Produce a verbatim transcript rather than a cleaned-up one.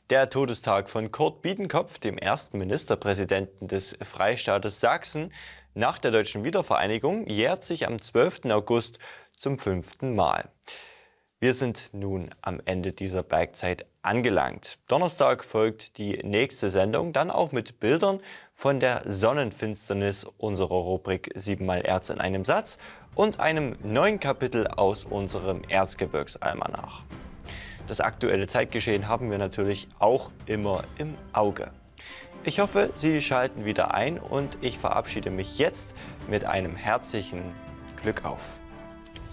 Der Todestag von Kurt Biedenkopf, dem ersten Ministerpräsidenten des Freistaates Sachsen nach der deutschen Wiedervereinigung, jährt sich am zwölften August zum fünften Mal. Wir sind nun am Ende dieser Bergzeit angelangt. Donnerstag folgt die nächste Sendung, dann auch mit Bildern von der Sonnenfinsternis unserer Rubrik Siebenmal Erz in einem Satz und einem neuen Kapitel aus unserem Erzgebirgsalmanach. Das aktuelle Zeitgeschehen haben wir natürlich auch immer im Auge. Ich hoffe, Sie schalten wieder ein und ich verabschiede mich jetzt mit einem herzlichen Glück auf.